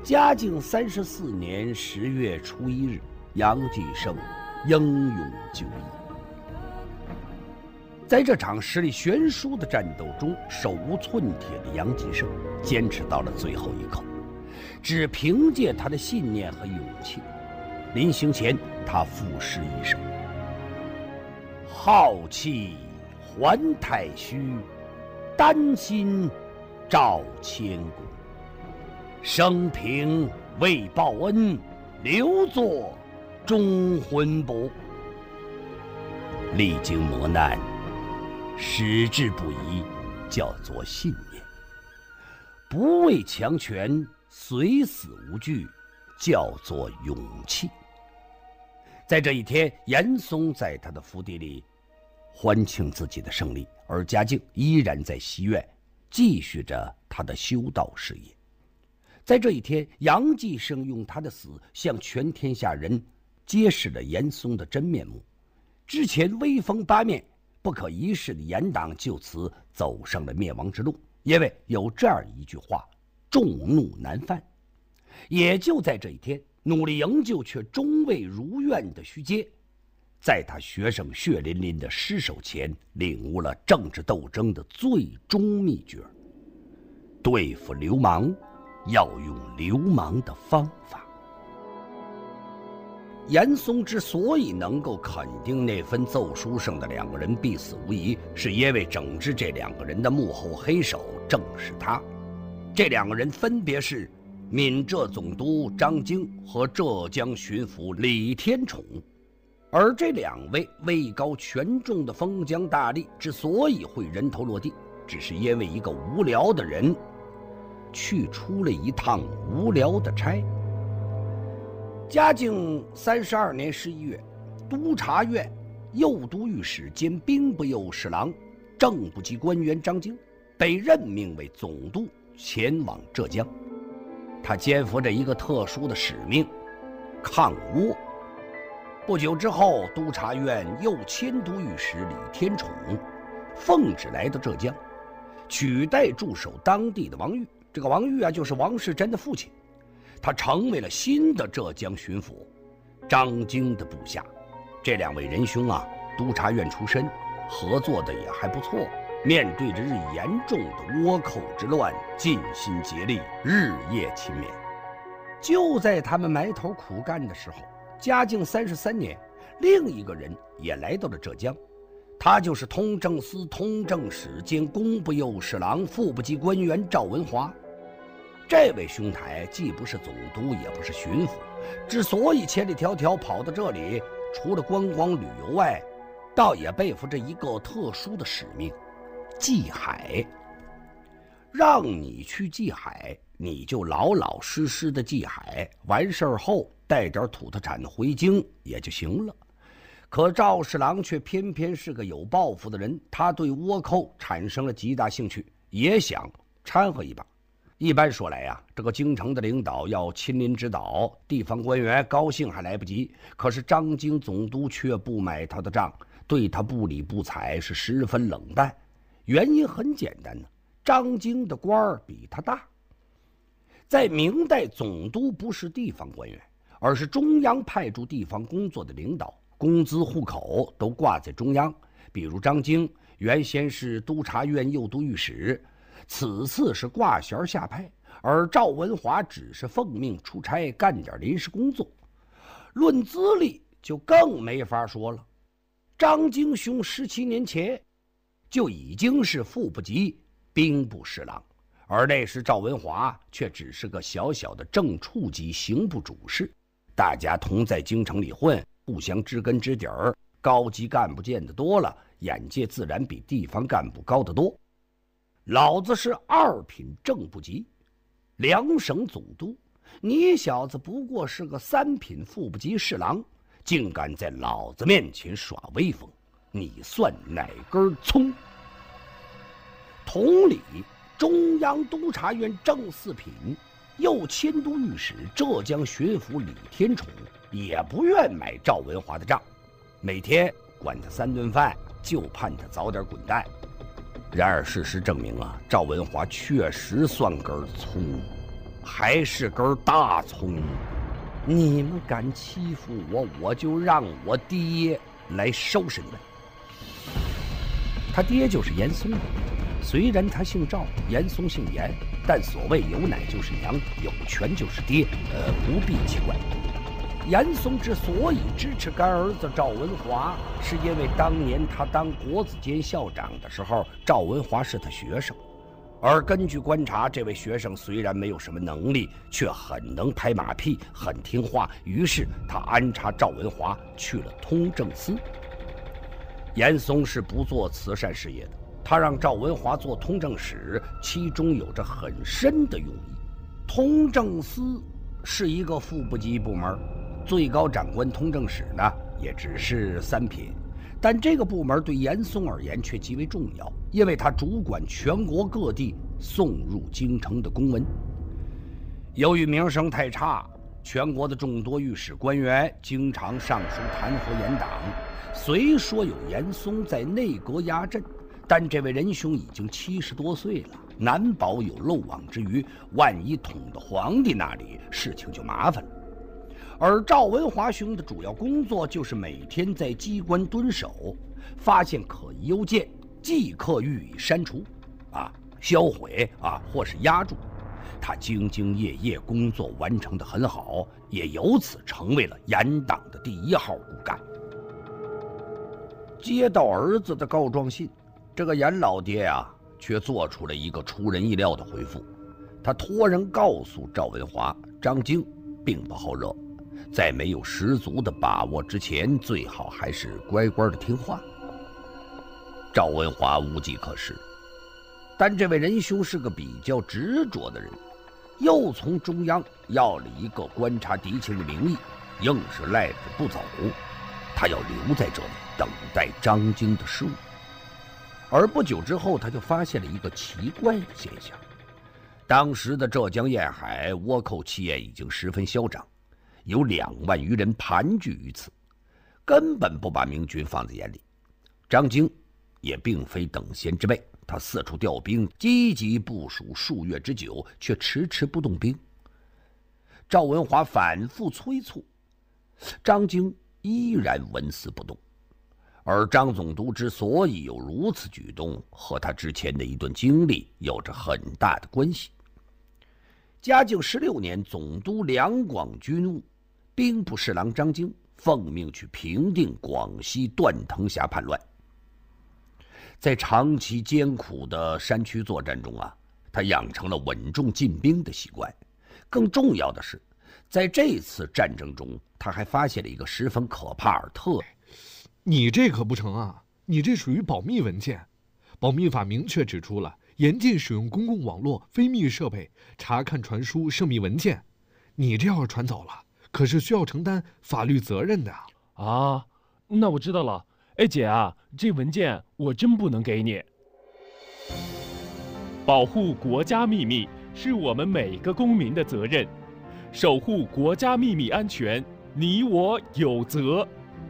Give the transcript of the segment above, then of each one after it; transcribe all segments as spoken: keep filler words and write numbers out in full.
嘉靖三十四年十月初一日，杨继盛英勇就义。在这场实力悬殊的战斗中，手无寸铁的杨继盛坚持到了最后一口，只凭借他的信念和勇气。临行前，他赋诗一首：浩气还太虚，丹心照千古。生平为报恩，留作忠魂帛。历经磨难，矢志不移，叫做信念；不畏强权，随死无惧，叫做勇气。在这一天，严嵩在他的府邸里欢庆自己的胜利，而嘉靖依然在西苑继续着他的修道事业。在这一天，杨继盛用他的死向全天下人揭示了严嵩的真面目。之前威风八面、不可一世的严党就此走上了灭亡之路，因为有这样一句话：众怒难犯。也就在这一天，努力营救却终未如愿的徐阶，在他学生血淋淋的尸首前，领悟了政治斗争的最终秘诀：对付流氓要用流氓的方法。严嵩之所以能够肯定那份奏书上的两个人必死无疑，是因为整治这两个人的幕后黑手正是他。这两个人分别是闽浙总督张经和浙江巡抚李天宠。而这两位位高权重的封疆大吏之所以会人头落地，只是因为一个无聊的人去出了一趟无聊的差。嘉靖三十二年十一月，督察院右都御史兼兵部右侍郎、正部级官员张经被任命为总督，前往浙江。他肩负着一个特殊的使命——抗倭。不久之后，督察院右迁都御史李天宠奉旨来到浙江，取代驻守当地的王玉。这个王玉啊，就是王士祯的父亲。他成为了新的浙江巡抚，张经的部下。这两位仁兄啊，督察院出身，合作的也还不错。面对着日益严重的倭寇之乱，尽心竭力，日夜勤勉。就在他们埋头苦干的时候，嘉靖三十三年，另一个人也来到了浙江，他就是通政司通政使兼工部右侍郎、副部级官员赵文华。这位兄台既不是总督，也不是巡抚，之所以千里迢迢跑到这里，除了观光旅游外，倒也背负着一个特殊的使命——祭海。让你去祭海，你就老老实实的祭海，完事儿后带点土特产回京也就行了。可赵侍郎却偏偏是个有抱负的人，他对倭寇产生了极大兴趣，也想掺和一把。一般说来呀、啊，这个京城的领导要亲临指导，地方官员高兴还来不及。可是张经总督却不买他的账，对他不理不睬，是十分冷淡。原因很简单呢，张经的官儿比他大。在明代，总督不是地方官员，而是中央派驻地方工作的领导，工资户口都挂在中央。比如张经原先是督察院右都御史，此次是挂衔下派，而赵文华只是奉命出差干点临时工作。论资历就更没法说了，张经兄十七年前就已经是副部级兵部侍郎，而那时赵文华却只是个小小的正处级刑部主事。大家同在京城里混，互相知根知底儿，高级干部见得多了，眼界自然比地方干部高得多。老子是二品正部级，两省总督，你小子不过是个三品副部级侍郎，竟敢在老子面前耍威风，你算哪根葱？同理，中央督察院正四品、右迁都御史、浙江巡抚李天宠也不愿买赵文华的账，每天管他三顿饭，就盼他早点滚蛋。然而事实证明啊，赵文华确实算根葱。 还是根大葱。你们敢欺负我，我就让我爹来收拾你们。他爹就是严嵩，虽然他姓赵，严嵩姓严，但所谓有奶就是娘，有权就是爹，呃，不必奇怪。严嵩之所以支持干儿子赵文华，是因为当年他当国子监校长的时候，赵文华是他学生。而根据观察，这位学生虽然没有什么能力，却很能拍马屁，很听话。于是他安插赵文华去了通政司。严嵩是不做慈善事业的，他让赵文华做通政使，其中有着很深的用意。通政司是一个副部级部门，最高长官通政使呢也只是三品。但这个部门对严嵩而言却极为重要，因为他主管全国各地送入京城的公文。由于名声太差，全国的众多御史官员经常上书弹劾严党。虽说有严嵩在内阁压阵，但这位仁兄已经七十多岁了，难保有漏网之鱼，万一捅到皇帝那里，事情就麻烦了。而赵文华兄的主要工作就是每天在机关蹲守，发现可疑邮件即刻予以删除、啊销毁啊或是压住。他兢兢业业，工作完成得很好，也由此成为了严党的第一号骨干。接到儿子的告状信，这个严老爹啊，却做出了一个出人意料的回复。他托人告诉赵文华，张京并不好惹，在没有十足的把握之前，最好还是乖乖的听话。赵文华无计可施，但这位仁兄是个比较执着的人，又从中央要了一个观察敌情的名义，硬是赖着不走。他要留在这里等待张京的失误。而不久之后，他就发现了一个奇怪的现象：当时的浙江沿海倭寇气焰已经十分嚣张，有两万余人盘踞于此，根本不把明军放在眼里。张京也并非等闲之辈，他四处调兵，积极部署数月之久，却迟迟不动兵。赵文华反复催促，张京依然纹丝不动。而张总督之所以有如此举动，和他之前的一段经历有着很大的关系。嘉靖十六年，总督两广军务兵部侍郎张京奉命去平定广西断藤峡叛乱。在长期艰苦的山区作战中啊，他养成了稳重进兵的习惯。更重要的是，在这次战争中，他还发现了一个十分可怕而特…… 你这可不成啊！你这属于保密文件。保密法明确指出了严禁使用公共网络、非密设备查看传输涉密文件。你这要是传走了，可是需要承担法律责任的啊！那我知道了。哎，姐啊，这文件我真不能给你。保护国家秘密是我们每个公民的责任，守护国家秘密安全，你我有责。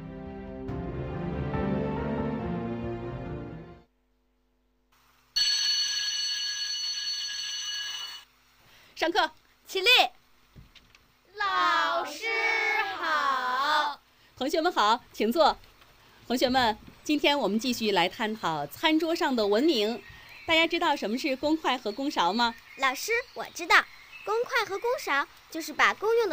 上课，起立。 老师好。 同学们好，请坐。同学们，今天我们继续来探讨餐桌上的文明。大家知道什么是公筷和公勺吗？ 老师，我知道，公筷和公勺就是把公用的